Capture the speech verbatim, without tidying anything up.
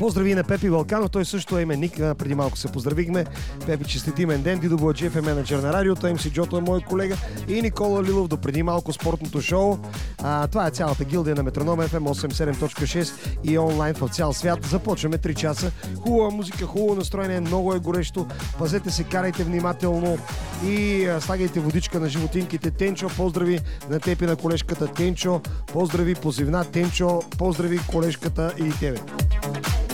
Поздрави на Пепи Балканов, той също е именник, преди малко се поздравихме. Пепи, честит имен ден, Дидо Бояджиев е менеджер на радиото, Ем Си Джото е мой колега и Никола Лилов до преди малко спортното шоу. А, това е цялата гилдия на Метроном Еф Ем осем седем точка шест и онлайн в цял свят. Започваме три часа. Хубава музика, хубаво настроение, много е горещо. Пазете се, карайте внимателно и а, слагайте водичка на животинките. Тенчо, поздрави на теб и на колежката Тенчо. Поздрави позивна Тенчо, поздрави колежката и тебе.